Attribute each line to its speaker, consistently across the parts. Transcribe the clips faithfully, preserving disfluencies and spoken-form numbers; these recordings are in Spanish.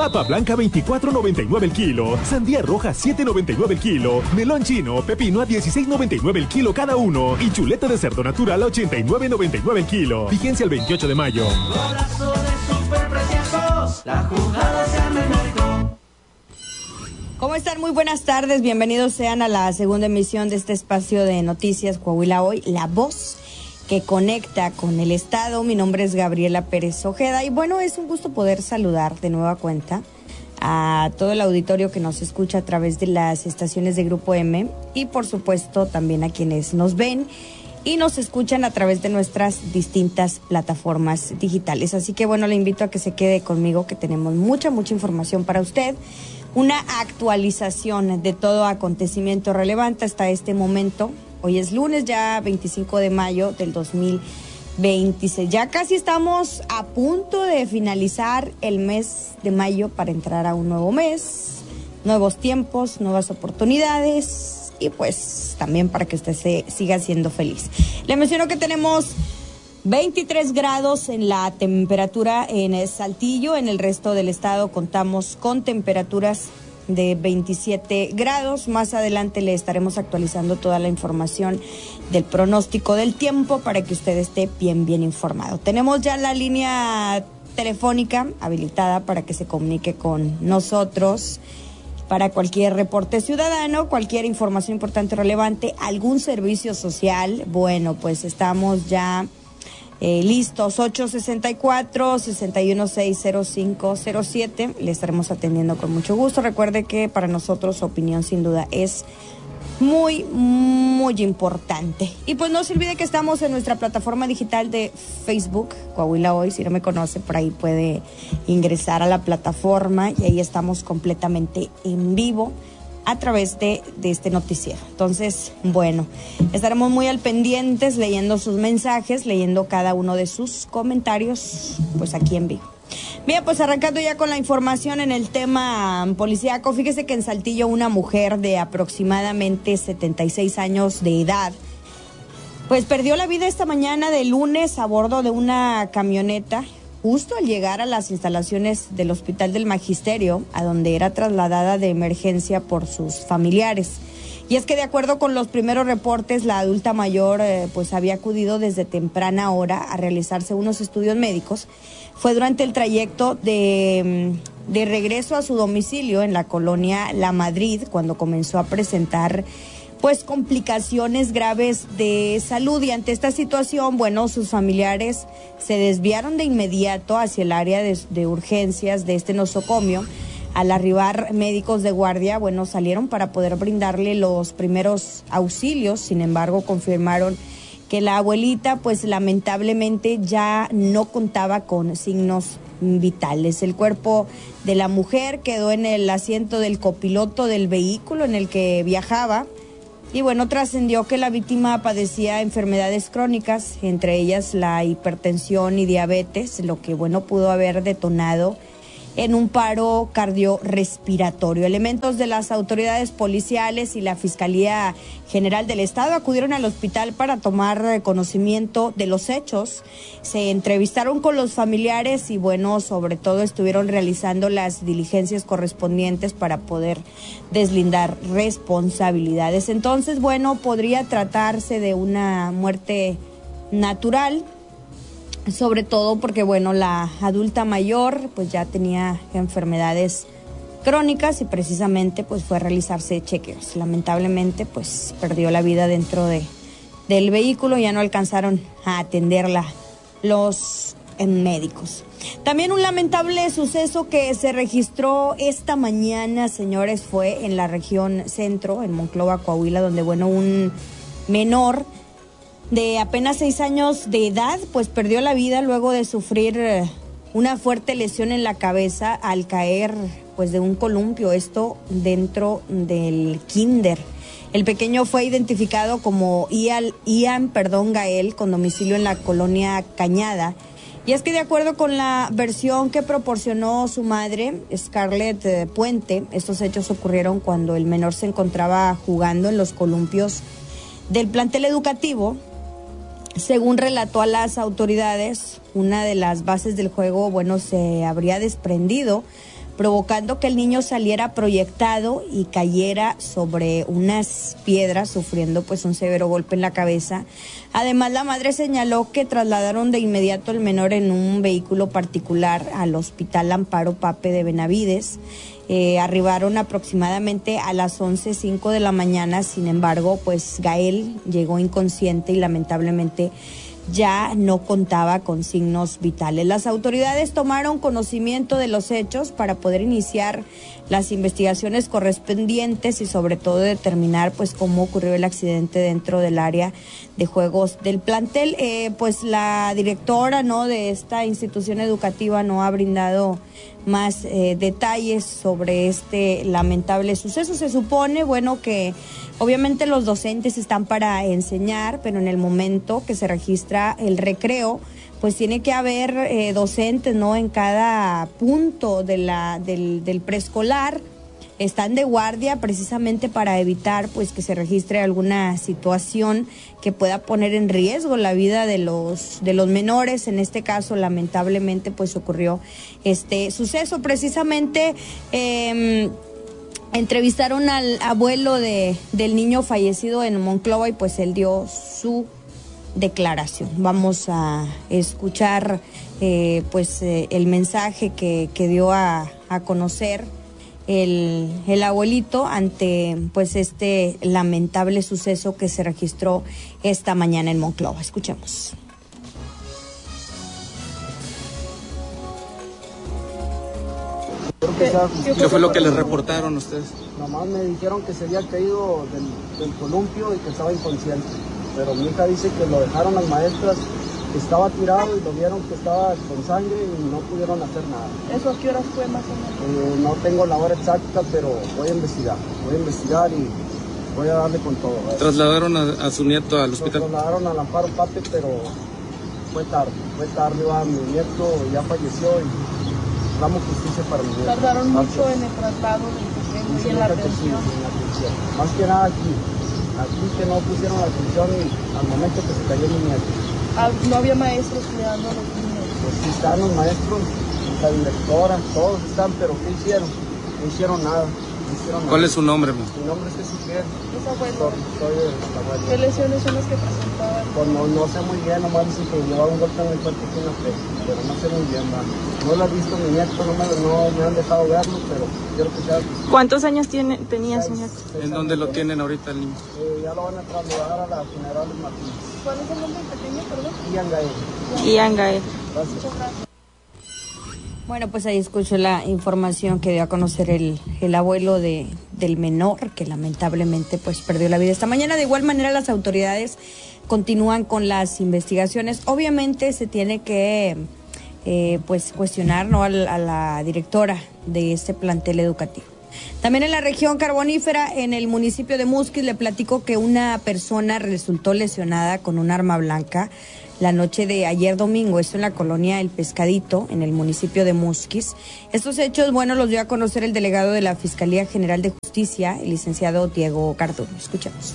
Speaker 1: Papa blanca veinticuatro noventa y nueve el kilo. Sandía roja siete noventa y nueve el kilo. Melón chino, pepino a dieciséis noventa y nueve el kilo cada uno. Y chuleta de cerdo natural a ochenta y nueve noventa y nueve el kilo. Vigencia el veintiocho de mayo.
Speaker 2: Golazo de superpreciados. La jugada se arma en México.
Speaker 3: ¿Cómo están? Muy buenas tardes. Bienvenidos sean a la segunda emisión de este espacio de Noticias Coahuila Hoy, la voz que conecta con el Estado. Mi nombre es Gabriela Pérez Ojeda y bueno, es un gusto poder saludar de nueva cuenta a todo el auditorio que nos escucha a través de las estaciones de Grupo M y por supuesto también a quienes nos ven y nos escuchan a través de nuestras distintas plataformas digitales. Así que bueno, le invito a que se quede conmigo, que tenemos mucha, mucha información para usted. Una actualización de todo acontecimiento relevante hasta este momento. Hoy es lunes, ya veinticinco de mayo del dos mil veintiséis. Ya casi estamos a punto de finalizar el mes de mayo para entrar a un nuevo mes, nuevos tiempos, nuevas oportunidades y pues también para que usted se siga siendo feliz. Le menciono que tenemos veintitrés grados en la temperatura en Saltillo. En el resto del estado contamos con temperaturas de veintisiete grados. Más adelante le estaremos actualizando toda la información del pronóstico del tiempo para que usted esté bien, bien informado. Tenemos ya la línea telefónica habilitada para que se comunique con nosotros para cualquier reporte ciudadano, cualquier información importante o relevante, algún servicio social. Bueno, pues estamos ya Eh, listos, ocho sesenta y cuatro, sesenta y uno, seis cero cinco cero siete, le estaremos atendiendo con mucho gusto. Recuerde que para nosotros su opinión sin duda es muy, muy importante. Y pues no se olvide que estamos en nuestra plataforma digital de Facebook, Coahuila Hoy. Si no me conoce, por ahí puede ingresar a la plataforma y ahí estamos completamente en vivo a través de, de este noticiero. Entonces, bueno, estaremos muy al pendientes leyendo sus mensajes, leyendo cada uno de sus comentarios, pues aquí en vivo. Bien, pues arrancando ya con la información en el tema policíaco, fíjese que en Saltillo una mujer de aproximadamente setenta y seis años de edad, pues perdió la vida esta mañana de lunes a bordo de una camioneta, justo al llegar a las instalaciones del Hospital del Magisterio, a donde era trasladada de emergencia por sus familiares. Y es que de acuerdo con los primeros reportes, la adulta mayor eh, pues había acudido desde temprana hora a realizarse unos estudios médicos. Fue durante el trayecto de, de regreso a su domicilio en la colonia La Madrid cuando comenzó a presentar pues complicaciones graves de salud, y ante esta situación, bueno, sus familiares se desviaron de inmediato hacia el área de, de urgencias de este nosocomio. Al arribar médicos de guardia, bueno, salieron para poder brindarle los primeros auxilios. Sin embargo, confirmaron que la abuelita, pues lamentablemente ya no contaba con signos vitales. El cuerpo de la mujer quedó en el asiento del copiloto del vehículo en el que viajaba. Y bueno, trascendió que la víctima padecía enfermedades crónicas, entre ellas la hipertensión y diabetes, lo que bueno pudo haber detonado en un paro cardiorrespiratorio. Elementos de las autoridades policiales y la Fiscalía General del Estado acudieron al hospital para tomar conocimiento de los hechos. Se entrevistaron con los familiares y bueno, sobre todo estuvieron realizando las diligencias correspondientes para poder deslindar responsabilidades. Entonces, bueno, podría tratarse de una muerte natural, sobre todo porque, bueno, la adulta mayor pues ya tenía enfermedades crónicas y precisamente pues fue a realizarse chequeos. Lamentablemente pues perdió la vida dentro de del vehículo, ya no alcanzaron a atenderla los eh, médicos. También un lamentable suceso que se registró esta mañana, señores, fue en la región centro, en Monclova, Coahuila, donde, bueno, un menor de apenas seis años de edad, pues perdió la vida luego de sufrir una fuerte lesión en la cabeza al caer pues de un columpio, esto dentro del kinder. El pequeño fue identificado como Ian, Ian perdón, Gael, con domicilio en la colonia Cañada. Y es que de acuerdo con la versión que proporcionó su madre, Scarlett eh, Puente, estos hechos ocurrieron cuando el menor se encontraba jugando en los columpios del plantel educativo. Según relató a las autoridades, una de las bases del juego, bueno, se habría desprendido, provocando que el niño saliera proyectado y cayera sobre unas piedras, sufriendo pues un severo golpe en la cabeza. Además, la madre señaló que trasladaron de inmediato al menor en un vehículo particular al Hospital Amparo Pape de Benavides. Eh, arribaron aproximadamente a las once cinco de la mañana, sin embargo, pues Gael llegó inconsciente y lamentablemente ya no contaba con signos vitales. Las autoridades tomaron conocimiento de los hechos para poder iniciar las investigaciones correspondientes y sobre todo determinar pues cómo ocurrió el accidente dentro del área de juegos del plantel. Eh, pues la directora, ¿no?, de esta institución educativa no ha brindado más eh, detalles sobre este lamentable suceso. Se supone, bueno, que obviamente los docentes están para enseñar, pero en el momento que se registra el recreo, pues tiene que haber eh, docentes, ¿no?, en cada punto de la del, del preescolar. Están de guardia precisamente para evitar pues que se registre alguna situación que pueda poner en riesgo la vida de los de los menores. En este caso, lamentablemente, pues ocurrió este suceso. Precisamente eh, entrevistaron al abuelo de del niño fallecido en Monclova y pues él dio su declaración. Vamos a escuchar eh, pues eh, el mensaje que, que dio a, a conocer El, el abuelito ante pues este lamentable suceso que se registró esta mañana en Monclova. Escuchemos.
Speaker 4: ¿Qué, ¿Qué fue lo que les reportaron ustedes?
Speaker 5: Nomás me dijeron que se había caído del, del columpio y que estaba inconsciente, pero mi hija dice que lo dejaron las maestras, que estaba tirado y lo vieron que estaba con sangre y no pudieron hacer nada.
Speaker 6: ¿Eso a qué horas fue más o menos?
Speaker 5: Eh, no tengo la hora exacta, pero voy a investigar, voy a investigar y voy a darle con todo.
Speaker 4: ¿Trasladaron a, a su nieto al hospital?
Speaker 5: Lo trasladaron al Amparo Pape, pero fue tarde, fue tarde, va, mi nieto ya falleció y damos justicia para mi nieto.
Speaker 6: ¿Tardaron mucho en el traslado del pequeño y en la atención?
Speaker 5: Sí, en la atención. Más que nada aquí, aquí que no pusieron la atención y al momento que se cayó mi nieto.
Speaker 6: No había maestros cuidando a los niños.
Speaker 5: Pues sí están los maestros, la directora, todos están, pero ¿qué hicieron? No hicieron nada. No hicieron nada.
Speaker 4: ¿Cuál es su nombre, ma?
Speaker 5: Mi nombre es Jesús Miguel.
Speaker 6: ¿Es abuelo?
Speaker 5: Soy, soy el abuelo.
Speaker 6: ¿Qué lesiones son las que presentaban?
Speaker 5: Pues no, no sé muy bien, nomás dicen que llevaba un golpe en el cuerpo aquí en la frente, pero no sé muy bien, ma. No lo he visto mi nieto, no me, no me han dejado verlo, pero quiero que sea...
Speaker 6: ¿Cuántos años tiene, tenía su nieto?
Speaker 4: ¿En dónde lo tienen ahorita el niño?
Speaker 5: Eh, ya lo van a trasladar a la General Martínez.
Speaker 6: ¿Cuál es el nombre pequeño, perdón?
Speaker 5: Ian Gael.
Speaker 6: Ian Gael.
Speaker 5: Gracias.
Speaker 6: Muchas gracias.
Speaker 3: Bueno, pues ahí escuchó la información que dio a conocer el, el abuelo de, del menor, que lamentablemente pues perdió la vida esta mañana. De igual manera, las autoridades continúan con las investigaciones. Obviamente se tiene que eh, pues cuestionar, ¿no?, a la, a la directora de este plantel educativo. También en la región carbonífera, en el municipio de Musquis, le platico que una persona resultó lesionada con un arma blanca la noche de ayer domingo, esto en la colonia El Pescadito, en el municipio de Musquis. Estos hechos, bueno, los dio a conocer el delegado de la Fiscalía General de Justicia, el licenciado Diego Cardono. Escuchamos.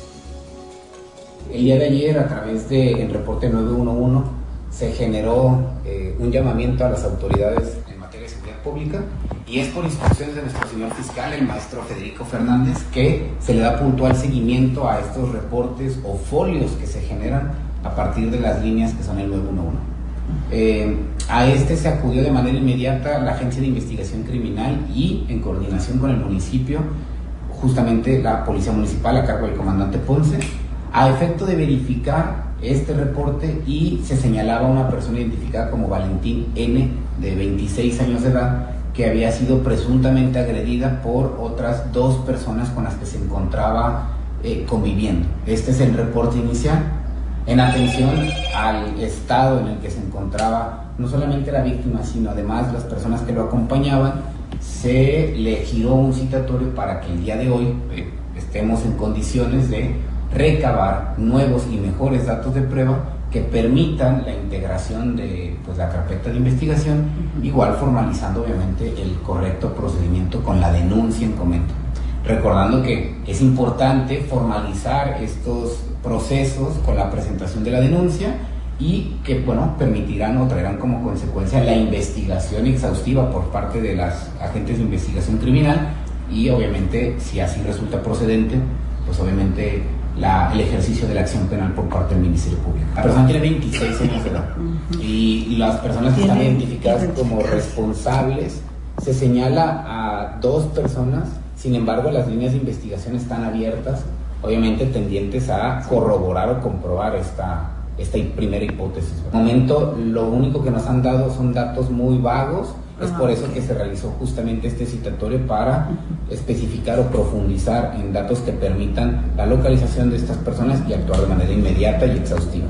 Speaker 7: El día de ayer, a través del reporte nueve uno uno, se generó eh, un llamamiento a las autoridades en materia de seguridad pública, y es por instrucciones de nuestro señor fiscal, el maestro Federico Fernández, que se le da puntual seguimiento a estos reportes o folios que se generan a partir de las líneas que son el nueve uno uno. Eh, a este se acudió de manera inmediata la Agencia de Investigación Criminal y, en coordinación con el municipio, justamente la Policía Municipal a cargo del comandante Ponce, a efecto de verificar este reporte, y se señalaba a una persona identificada como Valentín N, de veintiséis años de edad, que había sido presuntamente agredida por otras dos personas con las que se encontraba eh, conviviendo. Este es el reporte inicial. En atención al estado en el que se encontraba no solamente la víctima, sino además las personas que lo acompañaban, se le giró un citatorio para que el día de hoy eh, estemos en condiciones de recabar nuevos y mejores datos de prueba que permitan la integración de pues, la carpeta de investigación, igual formalizando obviamente el correcto procedimiento con la denuncia en comento. Recordando que es importante formalizar estos procesos con la presentación de la denuncia y que, bueno, permitirán o traerán como consecuencia la investigación exhaustiva por parte de las agentes de investigación criminal y obviamente, si así resulta procedente, pues obviamente la, el ejercicio de la acción penal por parte del Ministerio Público. La persona tiene veintiséis años de edad y las personas que están identificadas como responsables, se señala a dos personas. Sin embargo, las líneas de investigación están abiertas, obviamente tendientes a corroborar o comprobar esta, esta primera hipótesis. De momento, lo único que nos han dado son datos muy vagos. Es por eso que se realizó justamente este citatorio, para especificar o profundizar en datos que permitan la localización de estas personas y actuar de manera inmediata y exhaustiva.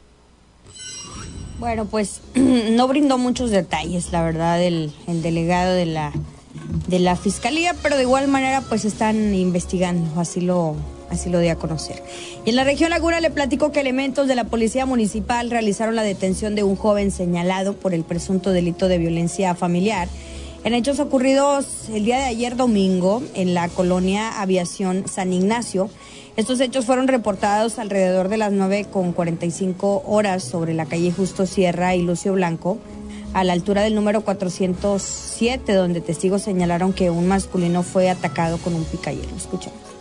Speaker 3: Bueno, pues no brindó muchos detalles, la verdad, el, el delegado de la, de la Fiscalía, pero de igual manera pues están investigando, así lo... Así lo dio a conocer. Y en la región Laguna le platico que elementos de la Policía Municipal realizaron la detención de un joven señalado por el presunto delito de violencia familiar en hechos ocurridos el día de ayer domingo en la colonia Aviación San Ignacio. Estos hechos fueron reportados alrededor de las nueve con cuarenta y cinco horas sobre la calle Justo Sierra y Lucio Blanco, a la altura del número cuatrocientos siete, donde testigos señalaron que un masculino fue atacado con un picayelo. Escuchamos.